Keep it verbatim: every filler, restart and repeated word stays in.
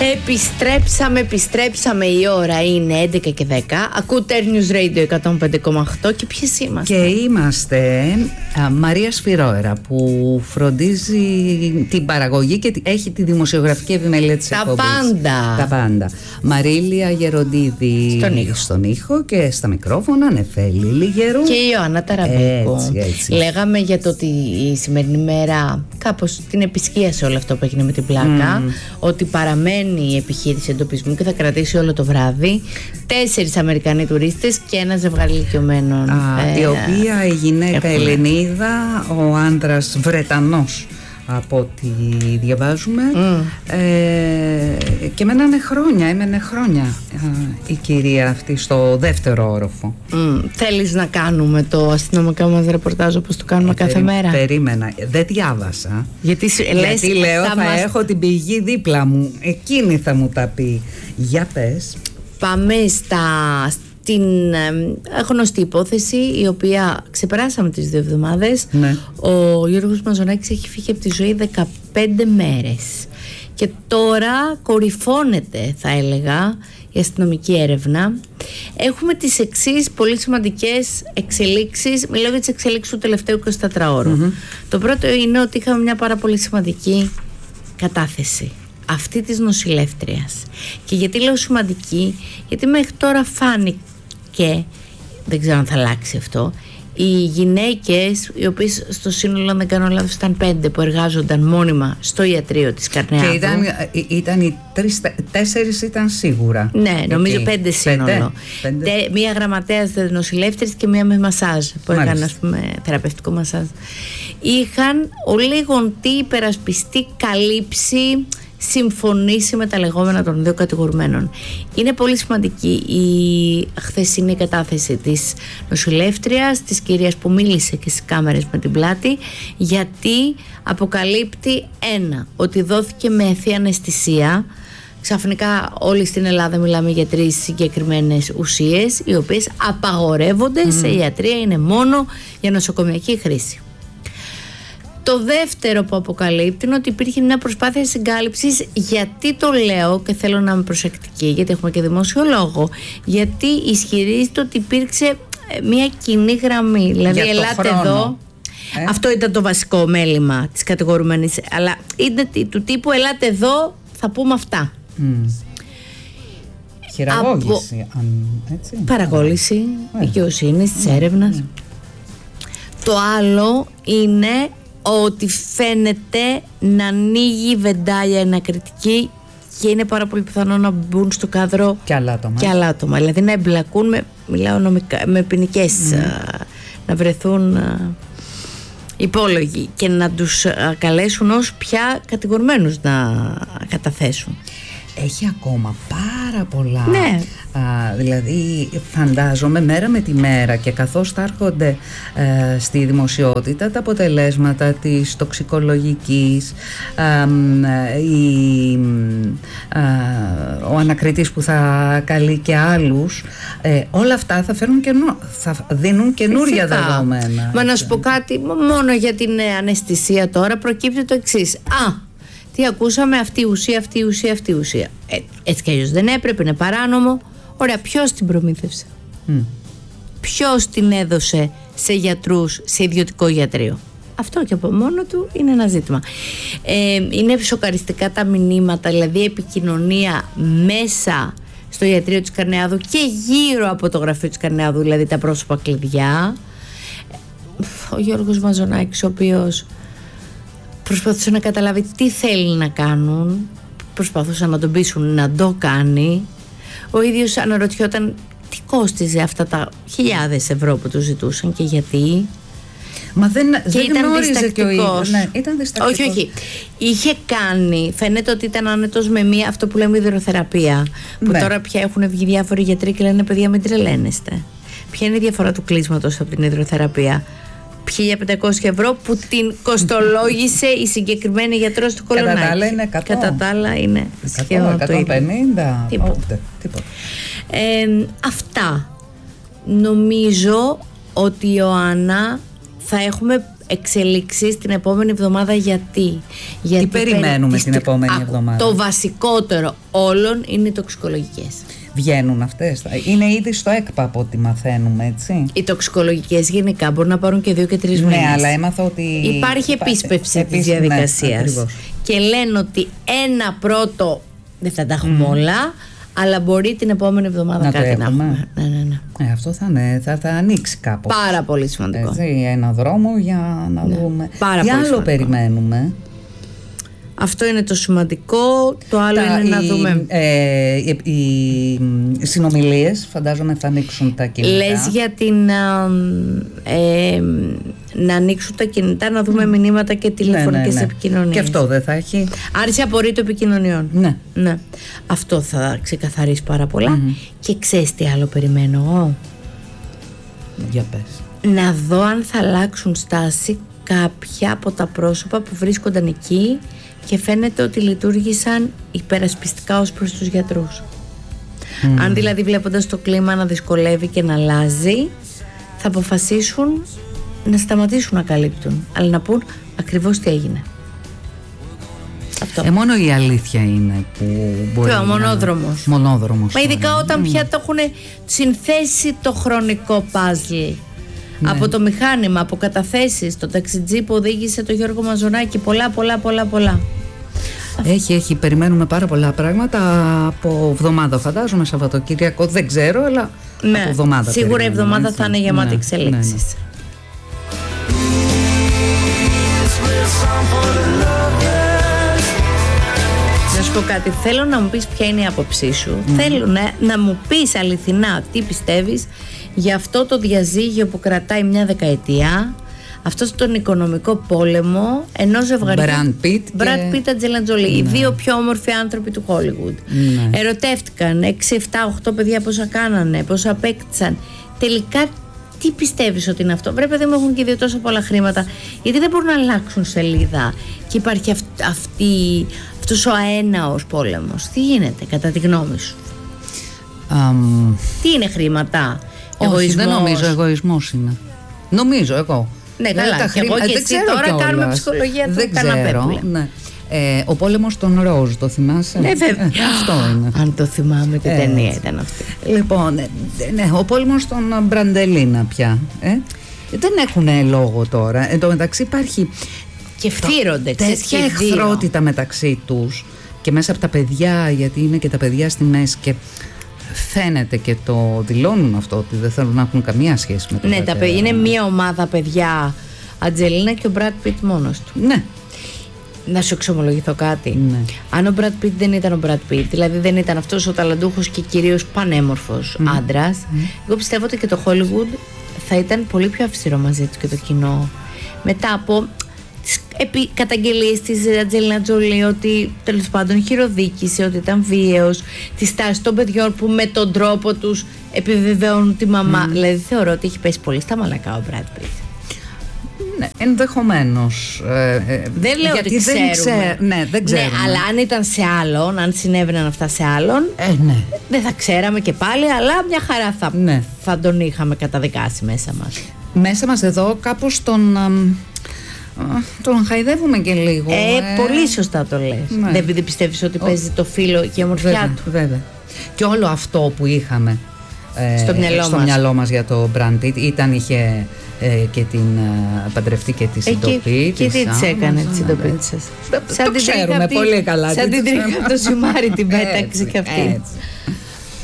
Επιστρέψαμε, επιστρέψαμε, η ώρα είναι έντεκα και δέκα. Ακούτε News Radio εκατόν πέντε κόμμα οκτώ και ποιες είμαστε? Και είμαστε α, Μαρία Σφυρόερα, που φροντίζει την παραγωγή και έχει τη δημοσιογραφική επιμέλεια της Τα εκπομπής. πάντα. Τα πάντα. Μαρίλια Γεροντίδη Στον ήχο. στον ήχο και στα μικρόφωνα Νεφέλη Λιγερού Και η Ιωάννα Ταραμπίκου. Έτσι, έτσι. Λέγαμε για το ότι η σημερινή μέρα κάπως την επισκίασε όλο αυτό που έγινε με την πλάκα. Mm. Ότι παραμένει η επιχείρηση εντοπισμού και θα κρατήσει όλο το βράδυ. Τέσσερις Αμερικανοί τουρίστες και ένα ζευγάρι ηλικιωμένων. Α, ε, η οποία η γυναίκα έχουμε. Ελληνίδα, ο άντρας Βρετανός, από ό,τι διαβάζουμε. Mm. ε, και μένανε χρόνια, έμενε χρόνια α, η κυρία αυτή στο δεύτερο όροφο. Mm. Θέλεις να κάνουμε το αστυνομικό μας ρεπορτάζ όπως το κάνουμε ε, κάθε περί, μέρα? Περίμενα, δεν διάβασα. Γιατί, Γιατί λες, λέω θα, θα μας... έχω την πηγή δίπλα μου, εκείνη θα μου τα πει. Για πες. Πάμε στα... την ε, γνωστή υπόθεση, η οποία ξεπεράσαμε τις δύο εβδομάδες. Ναι. Ο Γιώργος Μαζονάκης έχει φύγει από τη ζωή δεκαπέντε μέρες και τώρα κορυφώνεται, θα έλεγα, η αστυνομική έρευνα. Έχουμε τις εξής πολύ σημαντικές εξελίξεις. Μιλάω για τις εξελίξεις του τελευταίου εικοσιτετράωρου. Mm-hmm. Το πρώτο είναι ότι είχαμε μια πάρα πολύ σημαντική κατάθεση, αυτή της νοσηλεύτριας. Και γιατί λέω σημαντική? Γιατί μέχρι τώρα φάνηκε, δεν ξέρω αν θα αλλάξει αυτό, οι γυναίκες, οι οποίες στο σύνολο, αν δεν κάνω λάθος, ήταν πέντε που εργάζονταν μόνιμα στο ιατρείο της Καρνεάδου. Και ήταν, ήταν οι τρεις, τέσσερις ήταν σίγουρα. Ναι, νομίζω πέντε, πέντε σύνολο. Πέντε. Τε, μία γραμματέας νοσηλεύτρης και μία με μασάζ, που έκανε, ας πούμε, θεραπευτικό μασάζ. Είχαν ο λίγον τι υπερασπιστεί, καλύψει, συμφωνήσει με τα λεγόμενα των δύο κατηγορουμένων. Είναι πολύ σημαντική η χθεσινή κατάθεση της νοσηλεύτριας, της κυρίας που μίλησε και στις κάμερες με την πλάτη, γιατί αποκαλύπτει ένα, ότι δόθηκε με αιθή αναισθησία. Ξαφνικά όλοι στην Ελλάδα μιλάμε για τρεις συγκεκριμένες ουσίες, οι οποίες απαγορεύονται mm. σε ιατρία, είναι μόνο για νοσοκομιακή χρήση. Το δεύτερο που αποκαλύπτει είναι ότι υπήρχε μια προσπάθεια συγκάλυψης. Γιατί το λέω και θέλω να είμαι προσεκτική, γιατί έχουμε και δημόσιο λόγο, γιατί ισχυρίζεται ότι υπήρξε μια κοινή γραμμή. Δηλαδή, ελάτε χρόνο. εδώ. Ε? Αυτό ήταν το βασικό μέλημα της κατηγορουμένης. Αλλά είναι του τύπου, ελάτε εδώ, θα πούμε αυτά. Mm. Χειραγώγηση. Από... αν, έτσι. Παρακόλληση ε. δικαιοσύνης, της έρευνας. Mm. Το άλλο είναι ότι φαίνεται να ανοίγει βεντάλια ανακριτική και είναι πάρα πολύ πιθανό να μπουν στο κάδρο και άλλα άτομα. Και άλλα άτομα. Δηλαδή να εμπλακούν με, μιλάω νομικά, με ποινικές, mm. α, να βρεθούν α, υπόλογοι και να τους α, καλέσουν ως πια κατηγορουμένους να καταθέσουν. Έχει ακόμα πάρα πολλά. Ναι. Α, δηλαδή φαντάζομαι μέρα με τη μέρα και καθώς θα έρχονται ε, στη δημοσιότητα τα αποτελέσματα της τοξικολογικής, α, η, α, ο ανακριτής που θα καλεί και άλλους, ε, όλα αυτά θα, φέρουν καινο, θα δίνουν καινούρια δεδομένα. Μα να σου πω κάτι, μόνο για την αναισθησία τώρα προκύπτει το εξής. Α, τι ακούσαμε, αυτή η ουσία, αυτή η ουσία, αυτή η ουσία. Ε, έτσι κι αλλιώς δεν έπρεπε, είναι παράνομο. Ωραία, ποιος την προμήθευσε? Mm. Ποιος την έδωσε σε γιατρούς, σε ιδιωτικό ιατρείο? Αυτό και από μόνο του είναι ένα ζήτημα. Ε, είναι σοκαριστικά τα μηνύματα, δηλαδή επικοινωνία μέσα στο ιατρείο της Καρνεάδου και γύρω από το γραφείο της Καρνεάδου, δηλαδή τα πρόσωπα κλειδιά. Ο Γιώργος Μαζονάκης, ο οποίος προσπαθούσε να καταλάβει τι θέλει να κάνουν, προσπαθούσαν να τον πείσουν να το κάνει. Ο ίδιος αναρωτιόταν τι κόστιζε αυτά τα χιλιάδες ευρώ που του ζητούσαν και γιατί. Μα δεν, και δεν ήταν γνώριζε και ο ίδιος. Ναι, ήταν διστακτικός. Όχι, όχι. Είχε κάνει, φαίνεται ότι ήταν άνετος με μία, αυτό που λέμε υδροθεραπεία, που ναι. Τώρα πια έχουν βγει διάφοροι γιατροί και λένε παιδιά μην τρελαίνεστε. Ποια είναι η διαφορά του κλείσματος από την υδροθεραπεία? χίλια πεντακόσια ευρώ που την κοστολόγησε η συγκεκριμένη γιατρός του Κολονάκη. Κατά τα άλλα είναι εκατό. Κατά τα άλλα είναι σχεδόν εκατόν πενήντα. Τίποτα. Τίποτα. Ε, αυτά. Νομίζω ότι η Ιωάννα θα έχουμε εξελίξεις την επόμενη εβδομάδα. Γιατί, γιατί Τι περιμένουμε την το... επόμενη Άκου, εβδομάδα? Το βασικότερο όλων είναι οι τοξικολογικές. Βγαίνουν αυτές? Είναι ήδη στο ΕΚΠΑ από ό,τι μαθαίνουμε, έτσι. Οι τοξικολογικές γενικά μπορούν να πάρουν και δύο και τρεις ναι, μήνες. Ναι, αλλά έμαθα ότι υπάρχει επίσπευση Επίσης, της διαδικασίας. Ναι, και λένε ότι ένα πρώτο δεν θα τα έχουμε mm. όλα, αλλά μπορεί την επόμενη εβδομάδα να κάτι το να έχουμε. Ναι, ναι, ναι. Ε, αυτό θα, ναι, θα, θα ανοίξει κάπως. Πάρα πολύ σημαντικό. Έτσι, ένα δρόμο για να ναι. δούμε. Πάρα Τι πολύ άλλο σημαντικό. Περιμένουμε? Αυτό είναι το σημαντικό. Το άλλο τα, είναι οι, να δούμε. Ε, οι, οι συνομιλίες, φαντάζομαι θα ανοίξουν τα κινητά. Λες για την. Ε, να ανοίξουν τα κινητά, να δούμε mm. μηνύματα και τηλεφωνικές ναι, ναι, ναι. επικοινωνίες. Και αυτό δεν θα έχει. Άρση απορρίτου επικοινωνιών. Ναι. ναι. Αυτό θα ξεκαθαρίσει πάρα πολλά. Mm-hmm. Και ξέρεις τι άλλο περιμένω εγώ? Για πες. Να δω αν θα αλλάξουν στάση κάποια από τα πρόσωπα που βρίσκονταν εκεί και φαίνεται ότι λειτουργήσαν υπερασπιστικά ως προς τους γιατρούς. Mm. Αν δηλαδή βλέποντας το κλίμα να δυσκολεύει και να αλλάζει, θα αποφασίσουν να σταματήσουν να καλύπτουν, αλλά να πούν ακριβώς τι έγινε. Αυτό. Ε, μόνο η αλήθεια είναι που μπορεί Ποιο, να... μονόδρομος. Μονόδρομος. Μα ειδικά τώρα. όταν mm. πια το έχουν συνθέσει το χρονικό παζλ. Ναι. Από το μηχάνημα, από καταθέσεις, το ταξιτζί που οδήγησε το Γιώργο Μαζονάκη, πολλά πολλά πολλά πολλά. Έχει, έχει, περιμένουμε πάρα πολλά πράγματα από εβδομάδα φαντάζομαι, Σαββατοκύριακο δεν ξέρω, αλλά ναι, από εβδομάδα σίγουρα η εβδομάδα θα είναι γεμάτη ναι, εξελίξεις. Ναι, ναι. Να σου πω κάτι, θέλω να μου πεις ποια είναι η άποψή σου. Mm. Θέλω να, να μου πεις αληθινά τι πιστεύεις για αυτό το διαζύγιο που κρατάει μια δεκαετία, αυτό τον οικονομικό πόλεμο ενός ζευγαριού. Brad Pitt και... Brad Pitt, Angelina Jolie, ναι. Οι δύο πιο όμορφοι άνθρωποι του Hollywood. Ναι. Ερωτεύτηκαν, έξι, επτά, οκτώ παιδιά πόσα κάνανε, πόσα απέκτησαν. Τελικά τι πιστεύεις ότι είναι αυτό? Βρε παιδί μου, έχουν και δύο τόσο πολλά χρήματα, γιατί δεν μπορούν να αλλάξουν σελίδα και υπάρχει αυ, αυτή, αυτός ο αέναος πόλεμος? Τι γίνεται κατά τη γνώμη σου? Um, τι είναι χρήματα? Όχι, εγωισμός? δεν νομίζω, εγωισμός είναι. Νομίζω εγώ. Ναι, καλά, και εγώ και εσύ τώρα κιόλας. Κάνουμε ψυχολογία του καναπέ. Ναι. Ε, ο πόλεμος των Ροζ, το θυμάσαι? Ναι, βέβαια. Ε, αυτό είναι. Αν το θυμάμαι, τι ταινία ήταν αυτή. Λοιπόν, ναι, ο πόλεμος των Μπραντελίνα πια. Ε? Δεν έχουν λόγο τώρα. Εν τω μεταξύ υπάρχει και φθύρονται τέτοια εχθρότητα μεταξύ τους και μέσα από τα παιδιά, γιατί είναι και τα παιδιά στη μέση και φαίνεται και το δηλώνουν αυτό, ότι δεν θέλουν να έχουν καμία σχέση με τον ναι, πατέρα. Ναι, είναι μία ομάδα παιδιά, Αντζελίνα και ο Μπραντ Πιτ μόνος του. Ναι. Να σου εξομολογηθώ κάτι. Ναι. Αν ο Μπραντ Πιτ δεν ήταν ο Μπραντ Πιτ, δηλαδή δεν ήταν αυτός ο ταλαντούχος και κυρίως πανέμορφος mm. άντρας, mm. εγώ πιστεύω ότι και το Hollywood θα ήταν πολύ πιο αυστηρό μαζί του και το κοινό. Μετά από τις επί, καταγγελίες της Αντζελίνα Τζολί ότι τέλος πάντων χειροδίκησε, ότι ήταν βίαιος, τη στάση των παιδιών που με τον τρόπο τους επιβεβαιώνουν τη μαμά. Mm. Δηλαδή θεωρώ ότι έχει πέσει πολύ στα μαλακά ο Μπραντ Πιτ. Ναι, ενδεχομένως. Ε, δεν λέω γιατί ότι ξέρουμε. Δεν ξέ, ναι, δεν ξέρουμε. Ναι, αλλά αν ήταν σε άλλον, αν συνέβαιναν αυτά σε άλλον, ε, ναι. δεν θα ξέραμε και πάλι, αλλά μια χαρά θα, ναι. θα τον είχαμε καταδικάσει μέσα μας. Μέσα μας εδώ κάπως τον... τον χαϊδεύουμε και λίγο. Ε, ε. Πολύ σωστά το λες. Ναι. Δεν, δεν πιστεύεις ότι παίζει το φύλλο και η ομορφιά βέβαια, του? Βέβαια. Και όλο αυτό που είχαμε ε, στο, μυαλό, στο μας. μυαλό μας για το Brad Pitt ήταν, είχε ε, και την ε, παντρευτεί και τη συντοπή. Και τι της έκανε τη συντοπή της? Το ξέρουμε πολύ καλά. Σαν την τρίχα από το ζυμάρι την πέταξε και αυτή. Έτσι.